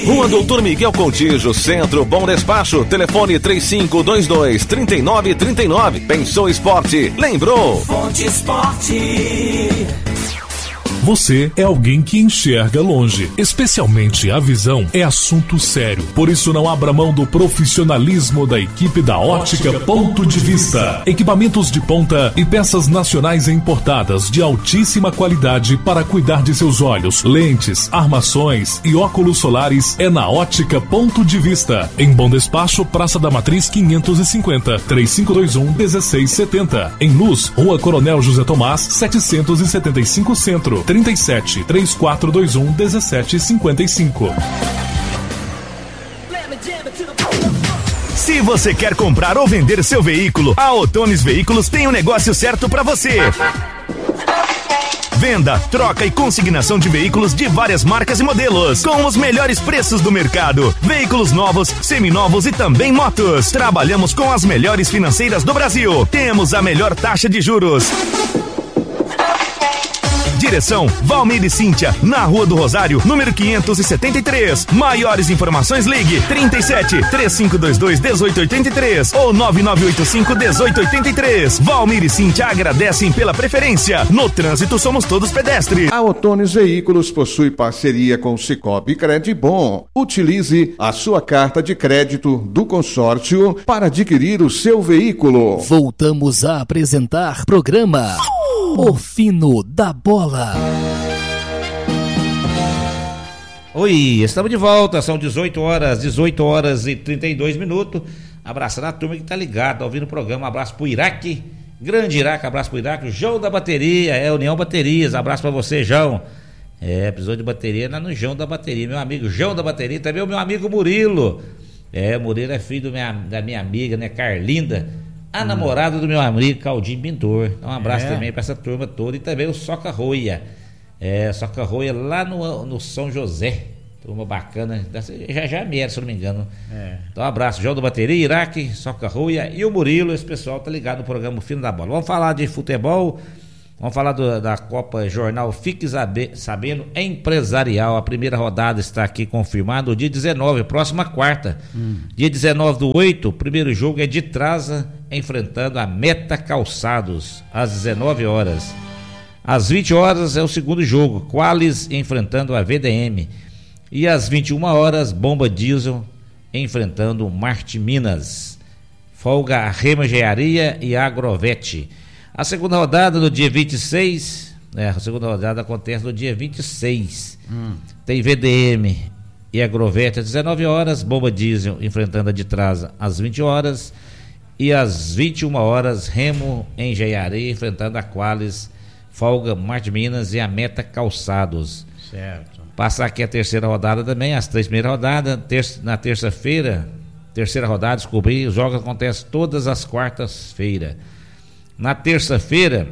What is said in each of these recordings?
Rua Doutor Miguel Contígio, Centro, Bom Despacho, telefone 3522-3939. Pensou Esporte, lembrou? Fonte Esporte. Você é alguém que enxerga longe. Especialmente a visão é assunto sério. Por isso não abra mão do profissionalismo da equipe da Ótica Ponto de Vista. Equipamentos de ponta e peças nacionais importadas de altíssima qualidade para cuidar de seus olhos. Lentes, armações e óculos solares é na Ótica Ponto de Vista. Em Bom Despacho, Praça da Matriz 550, 3521-1670. Em Luz, Rua Coronel José Tomás, 775 Centro. 37 3421 1755. Se você quer comprar ou vender seu veículo, a Otones Veículos tem o negócio certo para você. Venda, troca e consignação de veículos de várias marcas e modelos, com os melhores preços do mercado. Veículos novos, seminovos e também motos. Trabalhamos com as melhores financeiras do Brasil. Temos a melhor taxa de juros. Direção Valmir e Cíntia, na Rua do Rosário, número 573. Maiores informações, ligue 37 3522 1883 ou 9985 1883. Valmir e Cíntia agradecem pela preferência. No trânsito somos todos pedestres. A Otones Veículos possui parceria com o Cicobi Credibom. Utilize a sua carta de crédito do consórcio para adquirir o seu veículo. Voltamos a apresentar programa O Fino da Bola. Oi, estamos de volta, são 18 horas e 32 minutos. Abraçando a turma que tá ligada, ouvindo o programa. Um abraço pro Iraque, grande Iraque, abraço pro Iraque, o João da Bateria, União Baterias, abraço pra você, João. Precisou de bateria lá no João da Bateria, meu amigo João da Bateria, também o meu amigo Murilo. Murilo é filho da minha amiga, né, Carlinda, a namorada do meu amigo Caldinho Pintor. Então, um abraço também para essa turma toda. E também o Soca Roia. Soca Roia lá no São José. Turma bacana. Já Miera, se eu não me engano. Então, um abraço. João do Bateria, Iraque, Soca Roia e o Murilo. Esse pessoal tá ligado no programa Fino da Bola. Vamos falar de futebol. Vamos falar da Copa Jornal Fique Sabendo Empresarial. A primeira rodada está aqui confirmada no dia 19, próxima quarta. Dia 19/8, o primeiro jogo é de Traza enfrentando a Meta Calçados, às 19 horas. Às 20 horas é o segundo jogo, Qualis enfrentando a VDM. E às 21 horas, Bomba Diesel enfrentando Marte Minas. Folga a Rema Engenharia e a Agrovete. A segunda rodada no dia 26, a segunda rodada acontece no dia 26. Tem VDM e Agrovete às 19 horas, Bomba Diesel enfrentando a de Traza às 20 horas e às 21 horas, Remo Engenharia enfrentando a Qualis, Folga, Marte Minas e a Meta Calçados. Certo. Passar aqui a terceira rodada também, as três primeiras rodadas, na terceira rodada, descobri, os jogos acontecem todas as quartas-feiras. Na terça-feira,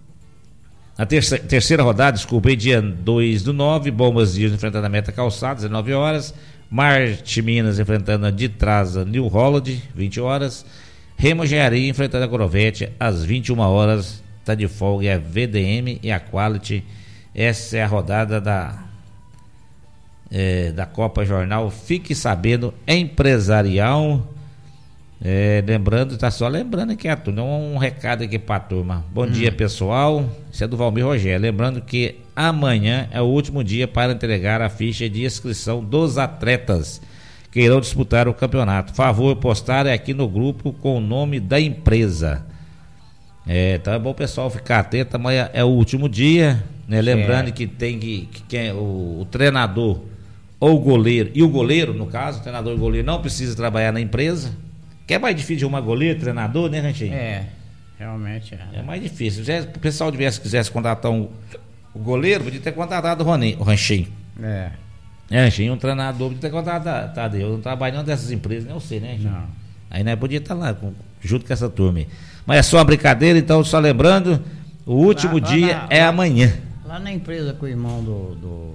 terceira rodada, dia 2/9, Bombas Dias enfrentando a Meta Calçados, 19 horas, Marte Minas enfrentando a de Traza New Holland, 20 horas, Remo Engenharia enfrentando a Grovete às 21 horas, tá de folga a VDM e a Quality. Essa é a rodada da Copa Jornal Fique Sabendo Empresarial. Lembrando aqui a turma, um recado aqui pra turma. Bom dia, pessoal, isso é do Valmir Rogério, lembrando que amanhã é o último dia para entregar a ficha de inscrição dos atletas que irão disputar o campeonato. Favor postar aqui no grupo com o nome da empresa. Então é bom o pessoal ficar atento, amanhã é o último dia, né? Lembrando que tem que o treinador ou o goleiro, e o goleiro, no caso, o treinador e o goleiro não precisa trabalhar na empresa. Que é mais difícil de arrumar goleiro, treinador, né, Ranchinho? Realmente é. É mais difícil. Se o pessoal quisesse contratar o goleiro, podia ter contratado o Ranchinho. Ranchinho, um treinador, podia ter contratado. Eu não trabalho em nenhuma dessas empresas, nem eu sei, né, Ranchinho? Não. Aí nós podíamos estar lá, junto com essa turma. Mas é só uma brincadeira, então, só lembrando, o último dia é amanhã. Lá na empresa com o irmão do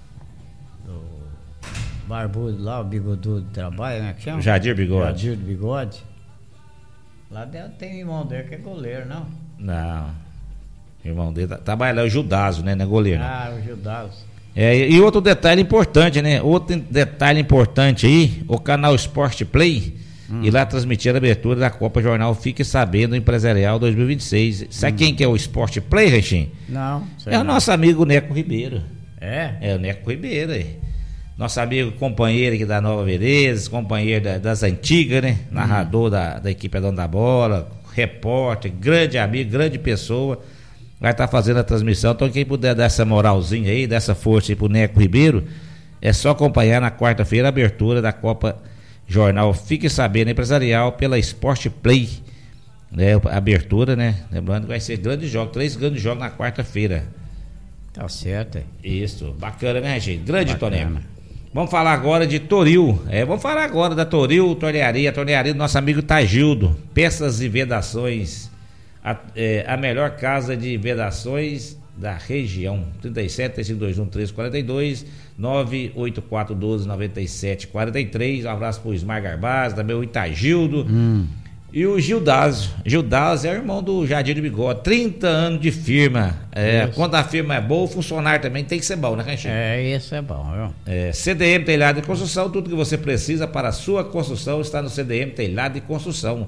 barbudo lá, o bigodudo de trabalho, né? Que chama? Jadir Bigode. Jadir Bigode. Lá dentro tem o irmão dele que é goleiro, não? Não. O irmão dele trabalha lá, o Judaso, né? Não é goleiro. O Judaso. E outro detalhe importante, né? Outro detalhe importante aí, o canal Sport Play, e lá transmitir a abertura da Copa Jornal Fique Sabendo Empresarial 2026. Sabe quem que é o Sport Play, Rechim? Não. É o nosso amigo Neco Ribeiro. É o Neco Ribeiro aí. Nosso amigo companheiro aqui da Nova Vereza, companheiro das antigas, né? Narrador da equipe Dono da Bola, repórter, grande amigo, grande pessoa. Vai estar fazendo a transmissão. Então quem puder dar essa moralzinha aí, dessa força aí pro Neco Ribeiro, é só acompanhar na quarta-feira a abertura da Copa Jornal Fique Sabendo Empresarial pela Sport Play, né? A abertura, né? Lembrando que vai ser grande jogo, 3 grandes jogos na quarta-feira. Tá certo. Isso, bacana, né, gente? Grande Toneco. Vamos falar agora de Toril. Vamos falar agora da Toril Tornearia, a tornearia do nosso amigo Tagildo. Peças e vedações. A melhor casa de vedações da região. 37-3521-1342, 98412-9743. Um abraço pro Ismar Garbaz, também o Itagildo. E o Gildásio. Gildásio é o irmão do Jardim de Bigode. 30 anos de firma. Quando a firma é boa, o funcionário também tem que ser bom, né, Canchinho? Isso é bom, viu? CDM Telhado e Construção, tudo que você precisa para a sua construção está no CDM Telhado e Construção.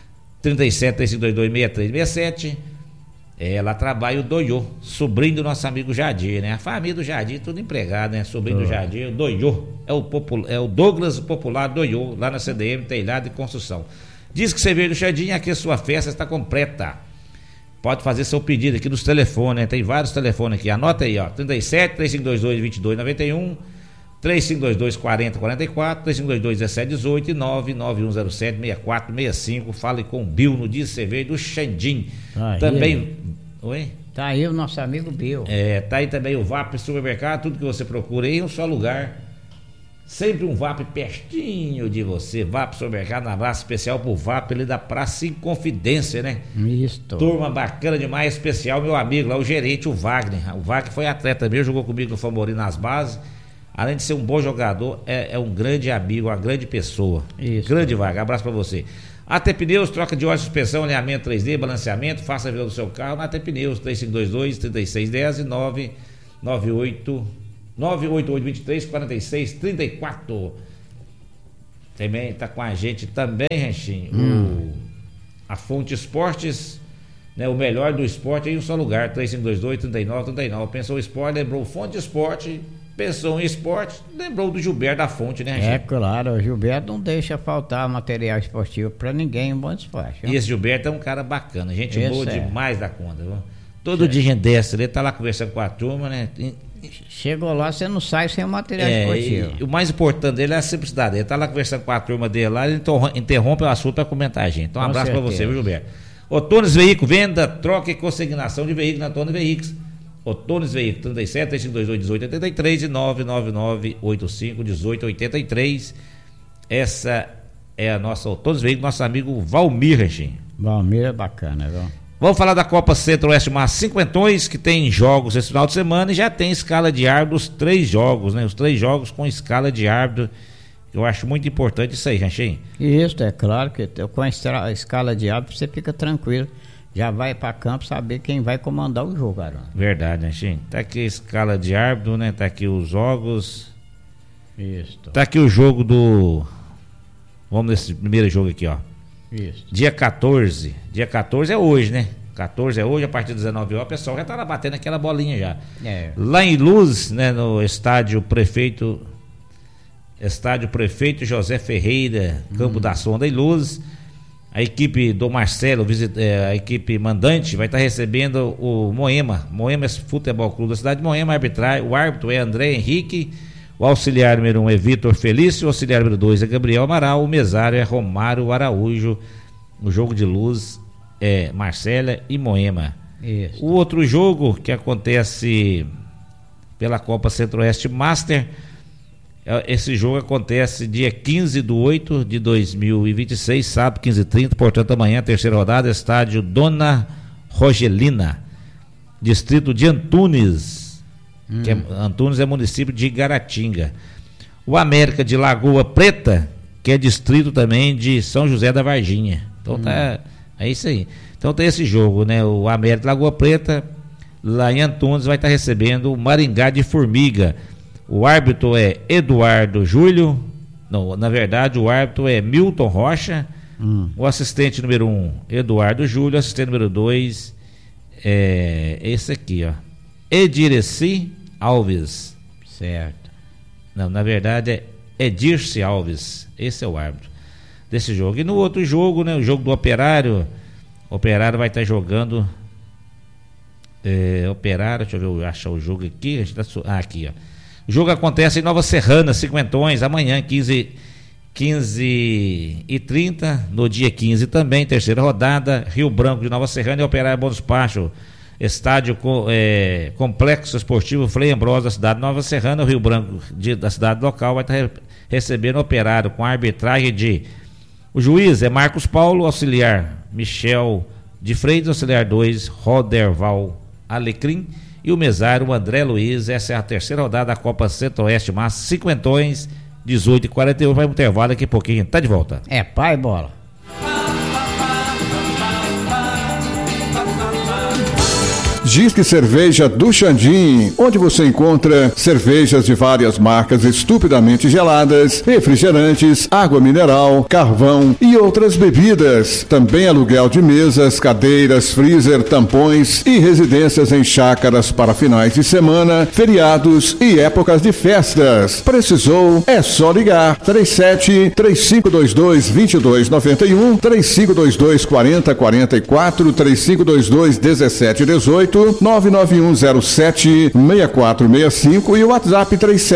37-3522-6367. Lá trabalha o Doiô, sobrinho do nosso amigo Jadir, né? A família do Jadir, tudo empregado, né? Sobrinho do Jadir, o Doiô. É o Douglas, o popular Doiô, lá na CDM Telhado e Construção. Diz que você veio do Xandinho, aqui a sua festa está completa. Pode fazer seu pedido aqui nos telefones, né? Tem vários telefones aqui. Anota aí, ó. 37-3522-2291, 3522-4044, 3522-1718 e 99107-6465. Fale com o Bill no Diz Cerveja do Xandinho. Também. Oi? Tá aí o nosso amigo Bill. Tá aí também o VAP Supermercado, tudo que você procura aí em um só lugar. Sempre um VAP pertinho de você. VAP Supermercado, um abraço especial pro VAP ali da Praça Inconfidência, né? Isso. Turma bacana demais, especial, meu amigo lá, o gerente, o Wagner. O Wagner foi atleta mesmo, jogou comigo no Famori nas bases. Além de ser um bom jogador, é um grande amigo, uma grande pessoa. Isso. Grande Wagner, abraço pra você. AT Pneus, troca de óleo de suspensão, alinhamento 3D, balanceamento, faça a vida do seu carro na AT Pneus, 3522-3610 e 988-23-46-34. Também tá com a gente também, Renchinho, a Fonte Esportes, né, o melhor do esporte em um só lugar, 3522-3939. Pensou em esporte, lembrou Fonte Esporte. Pensou em esporte, lembrou do Gilberto da Fonte, né, Renchinho? Claro, o Gilberto não deixa faltar material esportivo pra ninguém em bom despacho. E esse Gilberto é um cara bacana, gente boa demais da conta, viu? Todo dia desce, ele tá lá conversando com a turma, né? Chegou lá, você não sai sem o material esportivo. E o mais importante dele é a simplicidade. Ele tá lá conversando com a turma dele lá, ele interrompe o assunto para comentar a gente. Então, um abraço para você, viu, Gilberto? Otones Veículos, venda, troca e consignação de veículos na Otones Veículos. Otones Veículos, 37-3522-1883 e 999-85-1883. Essa é a nossa Otones Veículos, nosso amigo Valmir, Reginho. Valmir é bacana, viu? Vamos falar da Copa Centro-Oeste Mar Cinquentões, que tem jogos esse final de semana e já tem escala de árbitros, 3 jogos, né? Os 3 jogos com escala de árbitro. Eu acho muito importante isso aí, Ranchinho. Isso, é claro que com a escala de árbitro você fica tranquilo. Já vai para campo saber quem vai comandar o jogo, Arão. Verdade, Ranchinho. Tá aqui a escala de árbitro, né? Tá aqui os jogos. Isso. Tá aqui o jogo do... Vamos nesse primeiro jogo aqui, ó. Isso. Dia 14. Dia 14 é hoje, né? 14 é hoje, a partir das 19 horas, o pessoal já tá lá batendo aquela bolinha já. Lá em Luz, né? No estádio Prefeito José Ferreira, Campo da Sonda em Luz. A equipe do Marcelo, a equipe mandante, vai estar recebendo o Moema Futebol Clube da cidade de Moema. O árbitro é André Henrique. O auxiliar número 1 é Vitor Felício, o auxiliar número 2 é Gabriel Amaral, o mesário é Romário Araújo. No jogo de Luz é Marcela e Moema. Isso. O outro jogo que acontece pela Copa Centro-Oeste Master, esse jogo acontece dia 15/8/2026, sábado 15h30, portanto amanhã, terceira rodada, estádio Dona Rogelina, distrito de Antunes. Que Antunes é município de Igaratinga. O América de Lagoa Preta, que é distrito também de São José da Varginha. Então é isso aí. Então tem esse jogo, né? O América de Lagoa Preta, lá em Antunes, vai estar recebendo o Maringá de Formiga. O árbitro é Eduardo Júlio, não, na verdade o árbitro é Milton Rocha, o assistente número 1, Eduardo Júlio, assistente número 2, esse aqui, ó, Edireci Alves. Certo. Não, na verdade é Edirce Alves, esse é o árbitro desse jogo. E no outro jogo, né, o jogo do Operário, o Operário vai estar jogando, Operário, deixa eu ver, achar o jogo aqui, a gente tá, aqui, ó. O jogo acontece em Nova Serrana, Cinquentões, amanhã, 15h30, no dia 15 também, terceira rodada, Rio Branco de Nova Serrana e Operário Bom Despacho, estádio Complexo Esportivo Frei Ambrosio da cidade de Nova Serrana. O Rio Branco da cidade local vai estar recebendo o Operário com a arbitragem de... O juiz é Marcos Paulo, auxiliar Michel de Freitas, auxiliar 2, Roderval Alecrim, e o mesário André Luiz. Essa é a terceira rodada da Copa Centro-Oeste Massa, Cinquentões, 18h41, vai um intervalo, daqui a pouquinho tá de volta. É pai, bola. Disque Cerveja do Xandim, onde você encontra cervejas de várias marcas estupidamente geladas, refrigerantes, água mineral, carvão e outras bebidas. Também aluguel de mesas, cadeiras, freezer, tampões e residências em chácaras para finais de semana, feriados e épocas de festas. Precisou? É só ligar. 37-3522-2291, 3522-4044, 3522-1718, 99107-6465 e o WhatsApp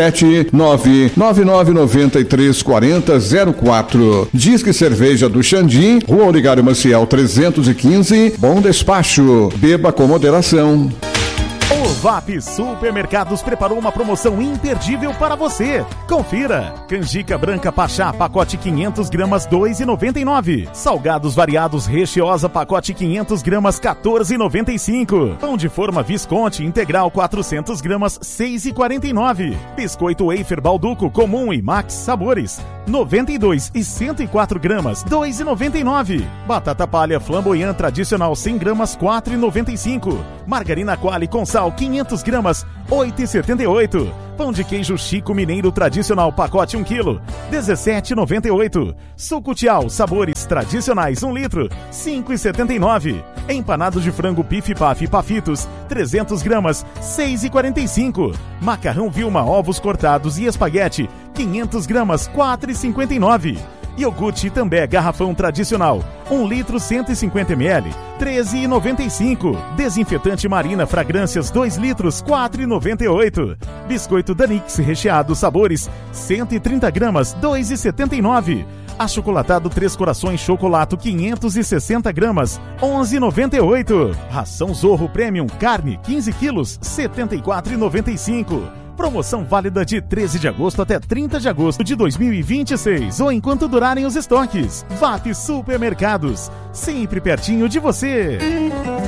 379-9993-4004. Disque Cerveja do Xandim, Rua Oligário Maciel 315, Bom Despacho. Beba com moderação. O VAP Supermercados preparou uma promoção imperdível para você. Confira. Canjica branca Pachá, pacote 500 gramas, R$ 2,99. Salgados variados Recheosa, pacote 500 gramas, R$ 14,95. Pão de forma Visconti integral 400 gramas, R$ 6,49. Biscoito Wafer Balduco comum e Max Sabores, 92 e 104 gramas, R$ 2,99. Batata palha flamboyant tradicional 100 gramas, R$ 4,95. Margarina Quali com sal 500 gramas, R$ 8,78. Pão de queijo Chico Mineiro tradicional pacote 1 kg, R$ 17,98. Suco Tial sabores tradicionais 1 litro, R$ 5,79. Empanado de frango Pif Paf Pafitos 300 gramas, R$ 6,45. Macarrão Vilma ovos cortados e espaguete 500 gramas, R$ 4,59. Iogurte També garrafão tradicional 1 litro 150 ml, R$ 13,95. Desinfetante Marina Fragrâncias 2 litros, R$ 4,98. Biscoito Danix recheado sabores 130 gramas, R$ 2,79. Achocolatado Três Corações Chocolato 560 gramas, R$ 11,98. Ração Zorro Premium Carne 15 quilos, R$ 74,95. Promoção válida de 13 de agosto até 30 de agosto de 2026 ou enquanto durarem os estoques. VAP Supermercados, sempre pertinho de você.